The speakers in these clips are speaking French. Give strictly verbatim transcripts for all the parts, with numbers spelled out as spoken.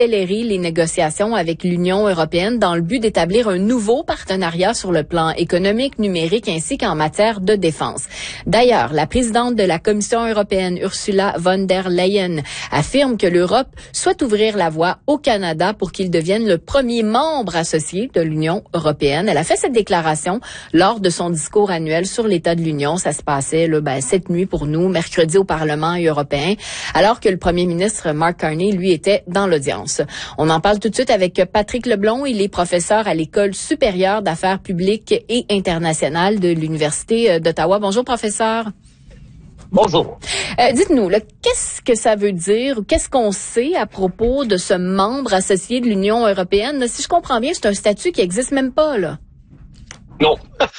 accélérer les négociations avec l'Union européenne dans le but d'établir un nouveau partenariat sur le plan économique, numérique ainsi qu'en matière de défense. D'ailleurs, la présidente de la Commission européenne, Ursula von der Leyen, affirme que l'Europe souhaite ouvrir la voie au Canada pour qu'il devienne le premier membre associé de l'Union européenne. Elle a fait cette déclaration lors de son discours annuel sur l'état de l'Union. Ça se passait là, ben, cette nuit pour nous, mercredi au Parlement européen, alors que le premier ministre Mark Carney, lui, était dans l'audience. On en parle tout de suite avec Patrick Leblond. Il est professeur à l'École supérieure d'affaires publiques et internationales de l'Université d'Ottawa. Bonjour, professeur. Bonjour. Euh, dites-nous, là, qu'est-ce que ça veut dire ou qu'est-ce qu'on sait à propos de ce membre associé de l'Union européenne? Là, si je comprends bien, c'est un statut qui n'existe même pas, là. Non.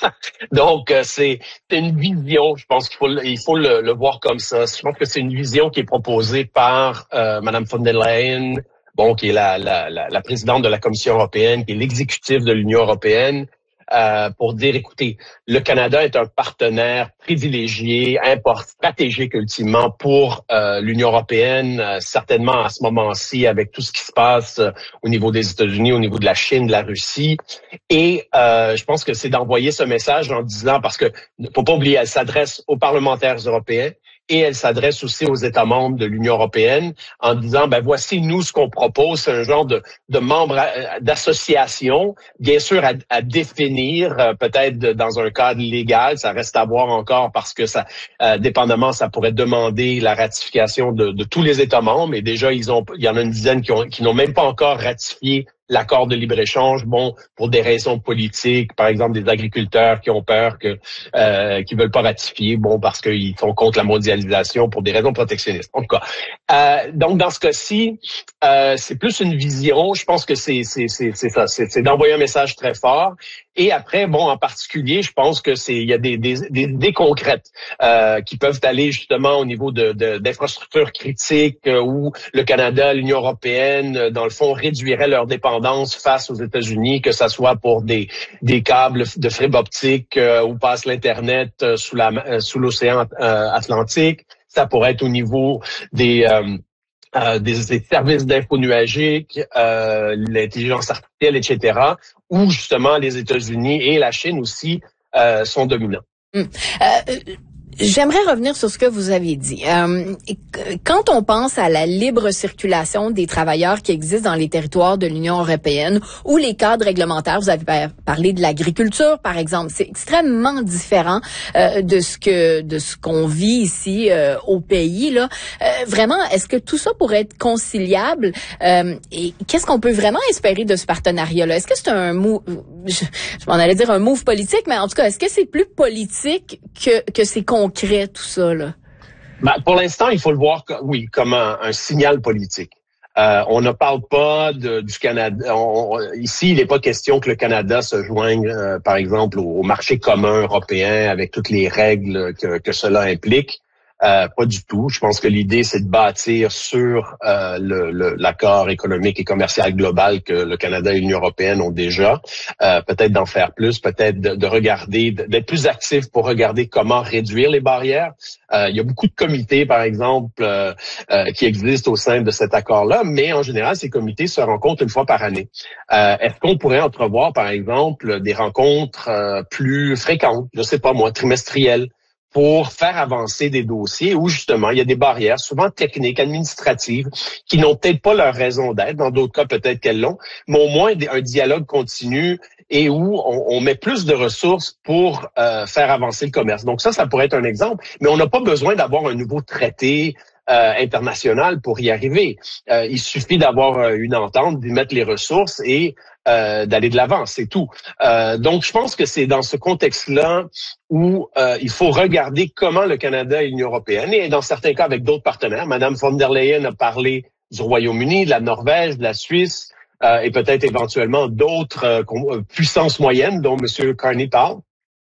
Donc, euh, c'est une vision. Je pense qu'il faut, il faut le, le voir comme ça. Je pense que c'est une vision qui est proposée par euh, Mme von der Leyen, bon, qui est la, la, la, la présidente de la Commission européenne, qui est l'exécutif de l'Union européenne, euh, pour dire, écoutez, le Canada est un partenaire privilégié, important, stratégique ultimement pour euh, l'Union européenne, euh, certainement à ce moment-ci avec tout ce qui se passe euh, au niveau des États-Unis, au niveau de la Chine, de la Russie. Et euh, je pense que c'est d'envoyer ce message en disant, parce que faut pas oublier, elle s'adresse aux parlementaires européens, et elle s'adresse aussi aux États membres de l'Union européenne en disant, ben voici nous ce qu'on propose, c'est un genre de, de membre d'association, bien sûr à, à définir, euh, peut-être dans un cadre légal, ça reste à voir encore parce que ça, euh, dépendamment, ça pourrait demander la ratification de, de tous les États membres, et déjà ils ont, il y en a une dizaine qui, ont, qui n'ont même pas encore ratifié l'accord de libre-échange, bon, pour des raisons politiques, par exemple des agriculteurs qui ont peur que euh, qui veulent pas ratifier, bon, parce qu'ils sont contre la mondialisation pour des raisons protectionnistes. En tout cas, euh, donc dans ce cas-ci, euh, c'est plus une vision. Je pense que c'est c'est c'est c'est ça, c'est, c'est d'envoyer un message très fort. Et après, bon, en particulier, je pense que c'est il y a des des des idées concrètes euh, qui peuvent aller justement au niveau de, de d'infrastructures critiques euh, où le Canada, l'Union européenne, euh, dans le fond, réduiraient leur dépendance face aux États-Unis, que ça soit pour des des câbles de fibre optique euh, où passe l'internet euh, sous la euh, sous l'océan euh, Atlantique. Ça pourrait être au niveau des euh, Euh, des, des services d'info nuagiques, euh, l'intelligence artificielle, et cetera, où justement les États-Unis et la Chine aussi euh, sont dominants. Hum. Euh, J'aimerais revenir sur ce que vous avez dit. Euh, quand on pense à la libre circulation des travailleurs qui existent dans les territoires de l'Union européenne ou les cadres réglementaires, vous avez parlé de l'agriculture, par exemple, c'est extrêmement différent euh, de ce que de ce qu'on vit ici euh, au pays. Là, euh, vraiment, est-ce que tout ça pourrait être conciliable euh, et qu'est-ce qu'on peut vraiment espérer de ce partenariat-là? Est-ce que c'est un move, je, je m'en allais dire un move politique, mais en tout cas, est-ce que c'est plus politique que que c'est concret, tout ça, là? Ben, pour l'instant, il faut le voir, oui, comme un, un signal politique. Euh, on ne parle pas de, du Canada. On, on, ici, il n'est pas question que le Canada se joigne, euh, par exemple, au, au marché commun européen avec toutes les règles que, que cela implique. Euh, pas du tout. Je pense que l'idée, c'est de bâtir sur euh, le, le, l'accord économique et commercial global que le Canada et l'Union européenne ont déjà. Euh, peut-être d'en faire plus, peut-être de, de regarder, d'être plus actif pour regarder comment réduire les barrières. Euh, il y a beaucoup de comités, par exemple, euh, euh, qui existent au sein de cet accord-là, mais en général, ces comités se rencontrent une fois par année. Euh, est-ce qu'on pourrait entrevoir, par exemple, des rencontres euh, plus fréquentes, je sais pas moi, trimestrielles, pour faire avancer des dossiers où, justement, il y a des barrières, souvent techniques, administratives, qui n'ont peut-être pas leur raison d'être. Dans d'autres cas, peut-être qu'elles l'ont, mais au moins un dialogue continu et où on, on met plus de ressources pour euh, faire avancer le commerce. Donc ça, ça pourrait être un exemple, mais on n'a pas besoin d'avoir un nouveau traité euh, international pour y arriver. Euh, il suffit d'avoir euh, une entente, d'y mettre les ressources et Euh, d'aller de l'avant, c'est tout. Euh, donc, je pense que c'est dans ce contexte-là où euh, il faut regarder comment le Canada et l'Union européenne, et dans certains cas avec d'autres partenaires, Mme von der Leyen a parlé du Royaume-Uni, de la Norvège, de la Suisse, euh, et peut-être éventuellement d'autres euh, puissances moyennes dont M. Carney parle,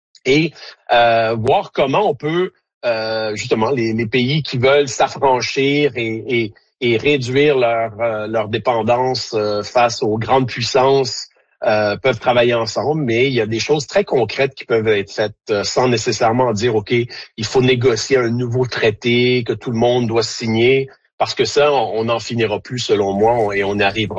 et euh, voir comment on peut, euh, justement, les, les pays qui veulent s'affranchir et, et et réduire leur euh, leur dépendance euh, face aux grandes puissances euh, peuvent travailler ensemble, mais il y a des choses très concrètes qui peuvent être faites euh, sans nécessairement dire OK, il faut négocier un nouveau traité que tout le monde doit signer. parce que ça, on n'en finira plus selon moi et on arrivera